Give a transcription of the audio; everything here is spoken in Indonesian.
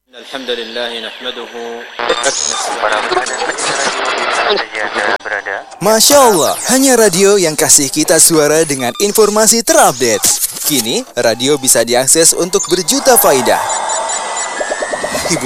Alhamdulillah nahmaduhu. Masya Allah, hanya radio yang kasih kita suara dengan informasi terupdate. Kini, radio bisa diakses untuk berjuta faedah.